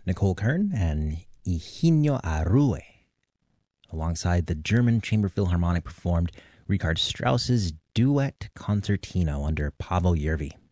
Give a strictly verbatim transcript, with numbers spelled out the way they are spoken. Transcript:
Nicole Kern and Eugenio Arrue. Alongside the German Chamber Philharmonic performed Richard Strauss's Duet Concertino under Paavo Järvi.